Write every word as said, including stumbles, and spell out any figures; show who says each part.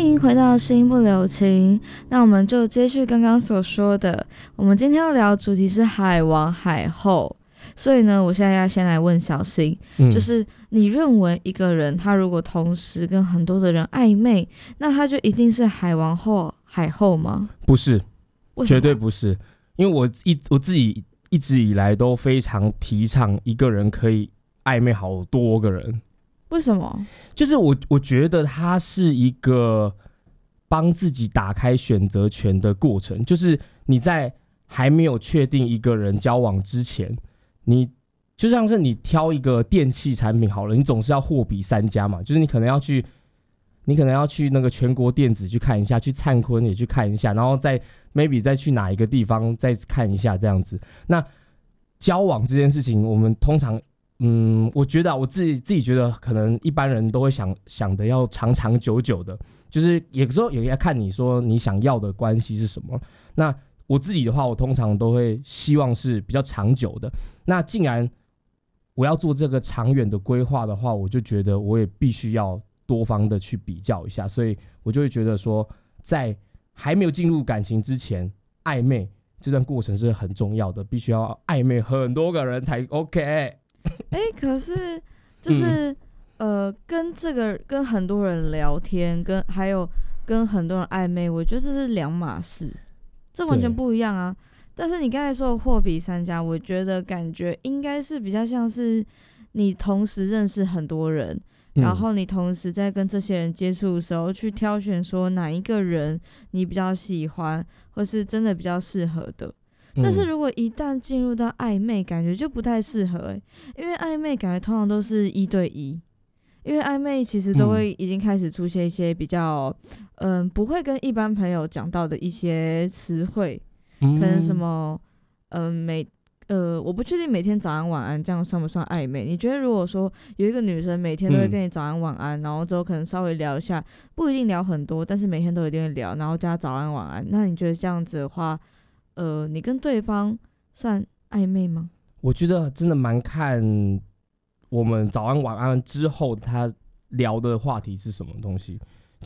Speaker 1: 欢迎回到心不留情，那我们就接续刚刚所说的，我们今天要聊的主题是海王海后。所以呢，我现在要先来问小新、嗯、就是你认为一个人他如果同时跟很多的人暧昧，那他就一定是海王或海后吗？
Speaker 2: 不是，绝对不是。因为我一我自己一直以来都非常提倡一个人可以暧昧好多个人。
Speaker 1: 为什么？
Speaker 2: 就是我我觉得它是一个帮自己打开选择权的过程，就是你在还没有确定一个人交往之前，你就像是你挑一个电器产品好了，你总是要货比三家嘛，就是你可能要去，你可能要去那个全国电子去看一下，去灿坤也去看一下，然后再 maybe 再去哪一个地方再看一下这样子。那交往这件事情，我们通常，嗯，我觉得、啊、我自己自己觉得，可能一般人都会想想的要长长久久的，就是有时候也要看你说你想要的关系是什么。那我自己的话，我通常都会希望是比较长久的。那既然我要做这个长远的规划的话，我就觉得我也必须要多方的去比较一下，所以我就会觉得说，在还没有进入感情之前，暧昧这段过程是很重要的，必须要暧昧很多个人才 OK。哎、
Speaker 1: 欸，可是就是、嗯、呃，跟这个跟很多人聊天，跟还有跟很多人暧昧，我觉得这是两码事，这完全不一样啊。但是你刚才说的货比三家，我觉得感觉应该是比较像是你同时认识很多人、嗯、然后你同时在跟这些人接触的时候去挑选说哪一个人你比较喜欢或是真的比较适合的。但是如果一旦进入到暧昧，感觉就不太适合、欸、因为暧昧感觉通常都是一对一，因为暧昧其实都会已经开始出现一些比较嗯、呃，不会跟一般朋友讲到的一些词汇，可能什么呃每呃我不确定每天早安晚安这样算不算暧昧。你觉得如果说有一个女生每天都会跟你早安晚安、嗯、然后之后可能稍微聊一下，不一定聊很多，但是每天都一定会聊，然后加早安晚安，那你觉得这样子的话呃你跟对方算暧昧吗？
Speaker 2: 我觉得真的蛮看我们早安晚安之后他聊的话题是什么东西。